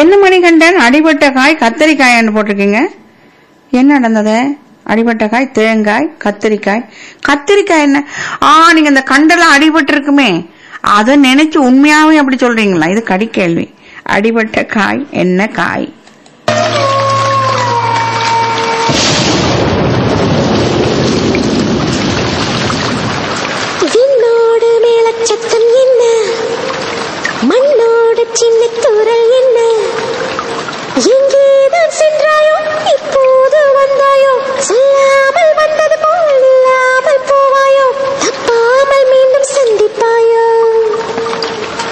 என்ன மணிகண்டன், அடிபட்ட காய் கத்தரிக்காயான்னு போட்டிருக்கீங்க. என்ன நடந்தது? அடிபட்ட காய் தேங்காய், கத்திரிக்காய். கத்திரிக்காய் என்ன? நீங்க இந்த கண்டெல்லாம் அடிபட்டு இருக்குமே அதை நினைச்சு உண்மையாவே அப்படி சொல்றீங்களா? இது கடி கேள்வி. அடிபட்ட காய் என்ன காய்?